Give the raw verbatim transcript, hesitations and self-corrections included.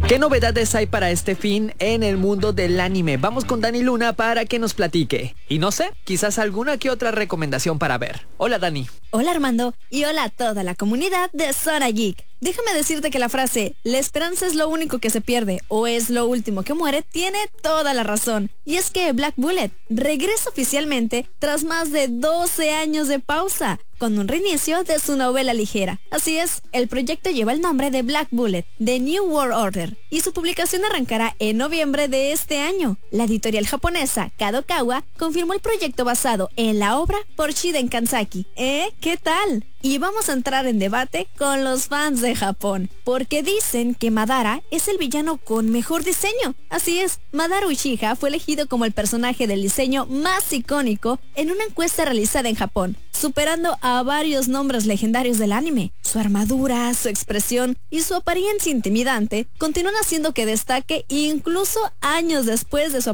¿Qué novedades hay para este fin en el mundo del anime? Vamos con Dani Luna para que nos platique. Y no sé, quizás alguna que otra recomendación para ver. Hola Dani. Hola Armando y hola a toda la comunidad de Zona Geek. Déjame decirte que la frase "la esperanza es lo único que se pierde" o "es lo último que muere" tiene toda la razón. Y es que Black Bullet regresa oficialmente tras más de doce años de pausa, con un reinicio de su novela ligera. Así es, el proyecto lleva el nombre de Black Bullet, The New World Order, y su publicación arrancará en noviembre de este año. La editorial japonesa Kadokawa confirmó el proyecto basado en la obra por Shiden Kanzaki. ¿Eh? ¿Qué tal? Y vamos a entrar en debate con los fans de Japón, porque dicen que Madara es el villano con mejor diseño. Así es, Madara Uchiha fue elegido como el personaje del diseño más icónico en una encuesta realizada en Japón, superando a varios nombres legendarios del anime. Su armadura, su expresión y su apariencia intimidante continúan haciendo que destaque incluso años después de su